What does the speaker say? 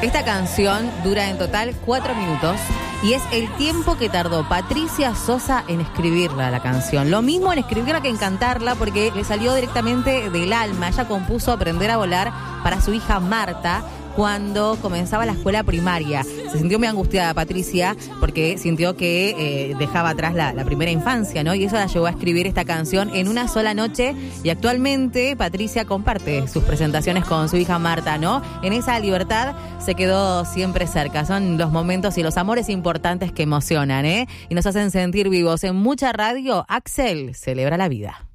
Esta canción dura en total 4 minutos y es el tiempo que tardó Patricia Sosa en escribirla, la canción. Lo mismo en escribirla que en cantarla, porque le salió directamente del alma. Ella compuso Aprender a volar para su hija Marta cuando comenzaba la escuela primaria. Se sintió muy angustiada Patricia porque sintió que dejaba atrás la primera infancia, ¿no? Y eso la llevó a escribir esta canción en una sola noche, y actualmente Patricia comparte sus presentaciones con su hija Marta, ¿no? En esa libertad se quedó siempre cerca. Son los momentos y los amores importantes que emocionan, ¿eh? Y nos hacen sentir vivos. En Mucha Radio, Axel celebra la vida.